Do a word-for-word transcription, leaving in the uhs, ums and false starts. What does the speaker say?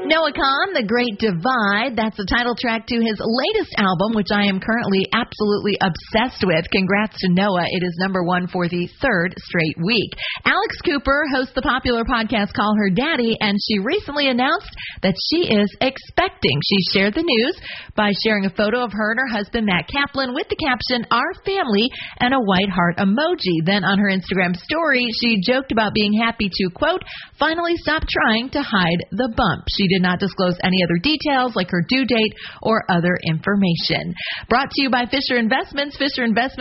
Noah Kahan, The Great Divide. That's the title track to his latest album, which I am currently absolutely obsessed with. Congrats to Noah. It is number one for the third straight week. Alex Cooper hosts the popular podcast Call Her Daddy, and she recently announced that she is expecting. She shared the news by sharing a photo of her and her husband, Matt Kaplan, with the caption, "Our family," and a white heart emoji. Then on her Instagram story, she joked about being happy to, quote, "finally stop trying to hide the bump." She did not disclose any other details like her due date or other information. Brought to you by Fisher Investments. Fisher Investments